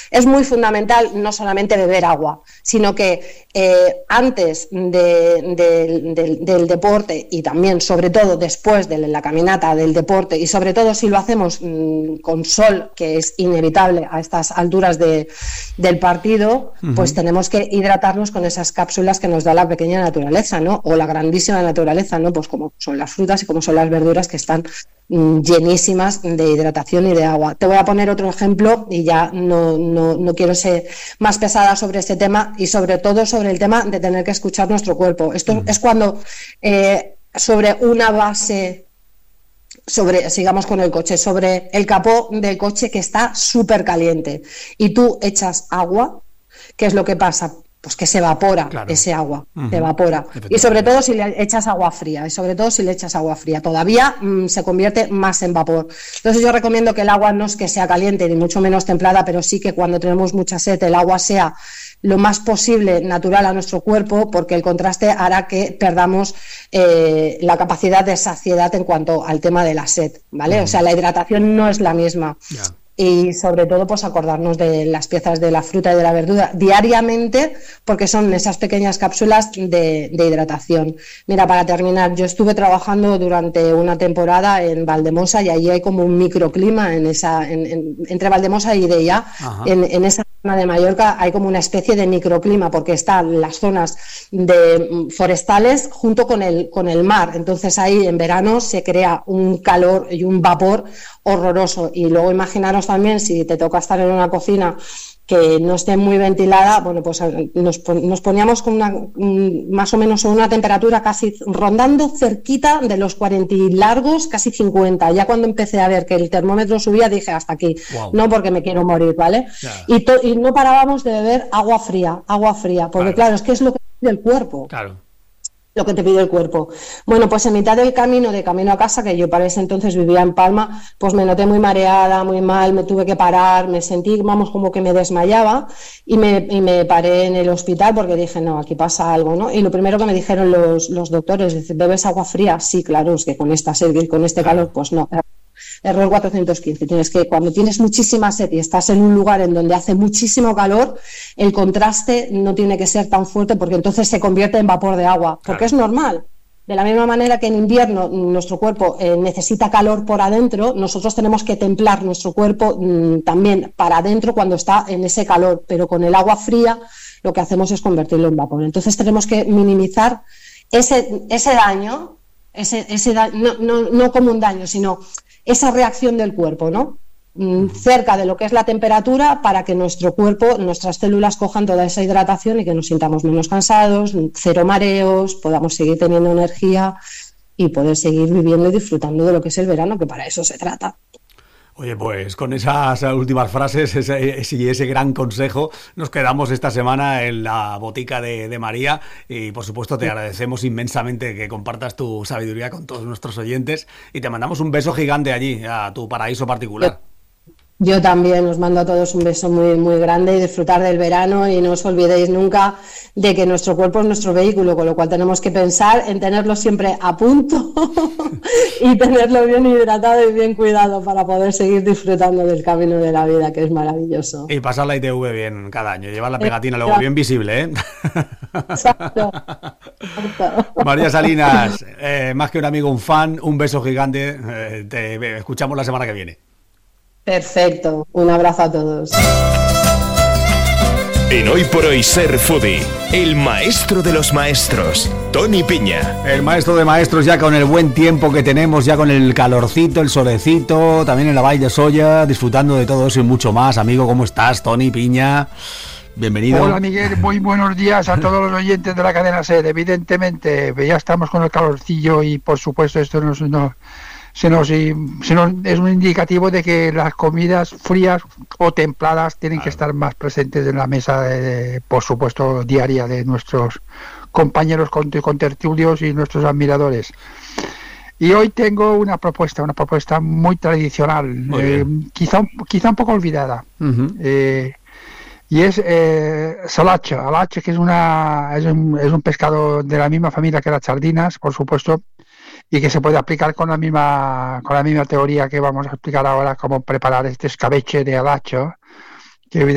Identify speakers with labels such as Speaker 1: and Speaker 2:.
Speaker 1: es muy fundamental no solamente beber agua, sino que antes del deporte y también, sobre todo, después de la caminata del deporte y sobre todo si lo hacemos con sol, que es inevitable a estas alturas del partido, pues tenemos que hidratarnos con esas cápsulas que nos da la pequeña naturaleza, ¿no? O la grandísima naturaleza, ¿no? Pues como son las frutas y como son las verduras, que están llenísimas de hidratación y de agua. Te voy a poner otro ejemplo y ya no quiero ser más pesada sobre este tema y sobre todo sobre el tema de tener que escuchar nuestro cuerpo. Esto es cuando sobre una base, sigamos con el coche, sobre el capó del coche que está súper caliente y tú echas agua, ¿qué es lo que pasa? Pues que se evapora, claro, ese agua, se evapora. Y sobre todo si le echas agua fría, todavía se convierte más en vapor. Entonces yo recomiendo que el agua no es que sea caliente ni mucho menos templada, pero sí que cuando tenemos mucha sed el agua sea lo más posible natural a nuestro cuerpo, porque el contraste hará que perdamos la capacidad de saciedad en cuanto al tema de la sed, ¿vale? O sea, la hidratación no es la misma. Yeah. Y sobre todo pues acordarnos de las piezas de la fruta y de la verdura diariamente, porque son esas pequeñas cápsulas de hidratación. Mira, para terminar, yo estuve trabajando durante una temporada en Valdemosa y allí hay como un microclima entre Valdemosa y Deia. En esa zona de Mallorca hay como una especie de microclima porque están las zonas forestales junto con el mar. Entonces ahí en verano se crea un calor y un vapor horroroso. Y luego imaginaros también si te toca estar en una cocina que no esté muy ventilada, bueno, pues nos poníamos con más o menos una temperatura casi rondando cerquita de los 40 y largos, casi 50. Ya cuando empecé a ver que el termómetro subía dije hasta aquí, no porque me quiero morir, ¿vale? Yeah. Y no parábamos de beber agua fría, porque claro, es que es lo que pide el cuerpo. Claro. Lo que te pide el cuerpo. Bueno, pues en mitad del camino, de camino a casa, que yo para ese entonces vivía en Palma, pues me noté muy mareada, muy mal, me tuve que parar, me sentí, como que me desmayaba y me paré en el hospital porque dije, no, aquí pasa algo, ¿no? Y lo primero que me dijeron los doctores, ¿bebes agua fría? Sí, claro, es que con esta sed y con este calor, pues no. Error 415, tienes que, cuando tienes muchísima sed y estás en un lugar en donde hace muchísimo calor, el contraste no tiene que ser tan fuerte porque entonces se convierte en vapor de agua, porque es normal. De la misma manera que en invierno nuestro cuerpo necesita calor por adentro, nosotros tenemos que templar nuestro cuerpo también para adentro cuando está en ese calor, pero con el agua fría lo que hacemos es convertirlo en vapor. Entonces tenemos que minimizar ese daño, no como un daño, sino esa reacción del cuerpo, ¿no? Cerca de lo que es la temperatura para que nuestro cuerpo, nuestras células cojan toda esa hidratación y que nos sintamos menos cansados, cero mareos, podamos seguir teniendo energía y poder seguir viviendo y disfrutando de lo que es el verano, que para eso se trata.
Speaker 2: Oye, pues con esas últimas frases y ese gran consejo nos quedamos esta semana en la botica de María y por supuesto te agradecemos inmensamente que compartas tu sabiduría con todos nuestros oyentes y te mandamos un beso gigante allí, a tu paraíso particular.
Speaker 1: Yo también os mando a todos un beso muy, muy grande y disfrutar del verano y no os olvidéis nunca de que nuestro cuerpo es nuestro vehículo, con lo cual tenemos que pensar en tenerlo siempre a punto y tenerlo bien hidratado y bien cuidado para poder seguir disfrutando del camino de la vida, que es maravilloso.
Speaker 2: Y pasar la ITV bien cada año, llevar la pegatina luego bien visible, ¿eh?
Speaker 1: Exacto.
Speaker 2: María Salinas, más que un amigo, un fan, un beso gigante, te escuchamos la semana que viene.
Speaker 1: Perfecto, un abrazo a todos.
Speaker 3: En Hoy por Hoy Ser Foodie, el maestro de los maestros, Toni Piña.
Speaker 2: El maestro de maestros, ya con el buen tiempo que tenemos, ya con el calorcito, el solecito, también en la Vall de Solla, disfrutando de todo eso y mucho más. Amigo, ¿cómo estás? Toni Piña, bienvenido.
Speaker 4: Hola Miguel, muy buenos días a todos los oyentes de la cadena SER. Evidentemente, ya estamos con el calorcillo y por supuesto esto es un indicativo de que las comidas frías o templadas tienen que estar más presentes en la mesa, por supuesto, diaria de nuestros compañeros contertulios y nuestros admiradores. Y hoy tengo una propuesta muy tradicional, quizá un poco olvidada. Uh-huh. Y es salacho, que es un pescado de la misma familia que las sardinas, por supuesto, y que se puede aplicar con la misma teoría que vamos a explicar ahora, cómo preparar este escabeche de alacho, que